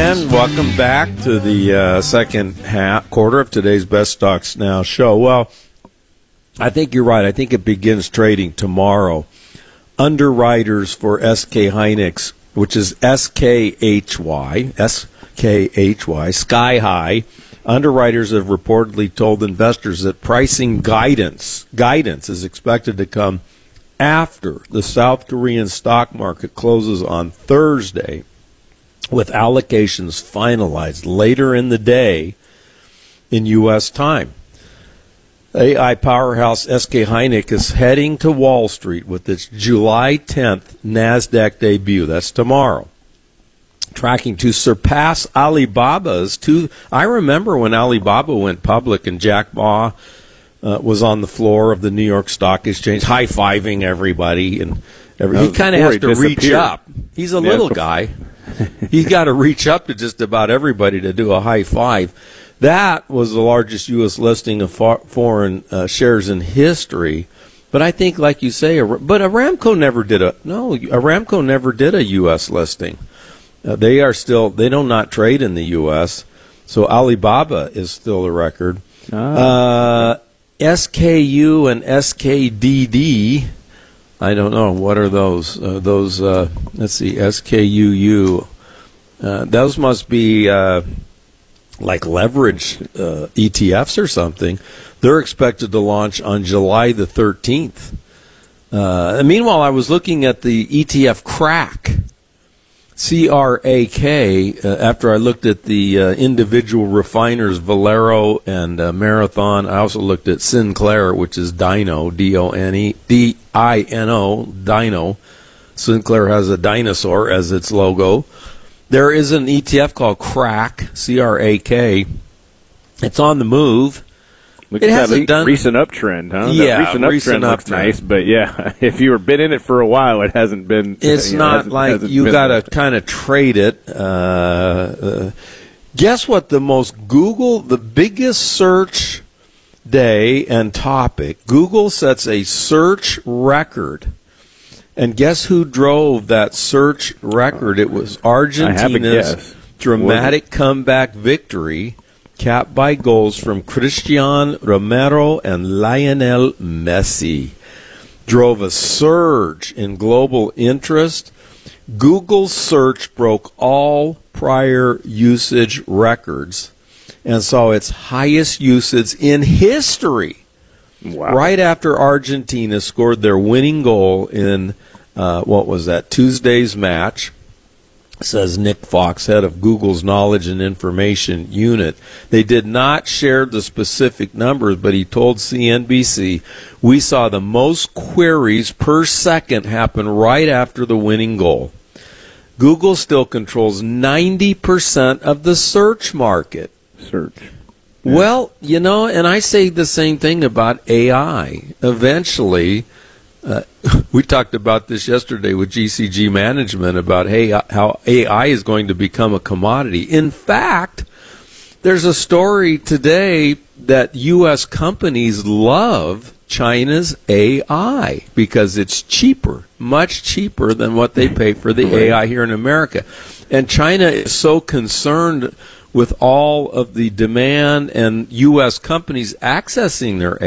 And welcome back to the second quarter of today's Best Stocks Now show. Well, I think you're right. I think it begins trading tomorrow. Underwriters for SK Hynix, which is SKHY, Sky High. Underwriters have reportedly told investors that pricing guidance is expected to come after the South Korean stock market closes on Thursday, with allocations finalized later in the day in U.S. time. AI powerhouse SK Hynix is heading to Wall Street with its July 10th NASDAQ debut. That's tomorrow. Tracking to surpass Alibaba's I remember when Alibaba went public and Jack Ma was on the floor of the New York Stock Exchange high-fiving everybody. And he kind of has to reach up. He's a little guy. He's got to reach up to just about everybody to do a high five. That was the largest U.S. listing of foreign shares in history. But I think, like you say, Aramco never did a U.S. listing. They do not trade in the U.S. So Alibaba is still the record. SKU and SKDD. I don't know. What are those? Let's see, SKUU. Those must be like leverage ETFs or something. They're expected to launch on July the 13th. And meanwhile, I was looking at the ETF CRAK, CRAK, after I looked at the individual refiners, Valero and Marathon. I also looked at Sinclair, which is Dino, D-I-N-O, Dino. Sinclair has a dinosaur as its logo. There is an ETF called CRAK, C-R-A-K. It's on the move. Look at that recent uptrend, huh? Yeah, that recent uptrend looks nice, but yeah, if you were been in it for a while, it hasn't been. It's not like you got to kind of trade it. Guess what? The biggest search day and topic. Google sets a search record, and guess who drove that search record? It was Argentina's dramatic comeback victory, capped by goals from Cristiano Romero and Lionel Messi. Drove a surge in global interest. Google's search broke all prior usage records and saw its highest usage in history. Wow. Right after Argentina scored their winning goal in, Tuesday's match. Says Nick Fox, head of Google's Knowledge and Information Unit. They did not share the specific numbers, but he told CNBC, we saw the most queries per second happen right after the winning goal. Google still controls 90% of the search market. Yeah. Well, and I say the same thing about AI. Eventually, we talked about this yesterday with GCG Management about how AI is going to become a commodity. In fact, there's a story today that U.S. companies love China's AI because it's cheaper, much cheaper than what they pay for the AI here in America. And China is so concerned with all of the demand and U.S. companies accessing their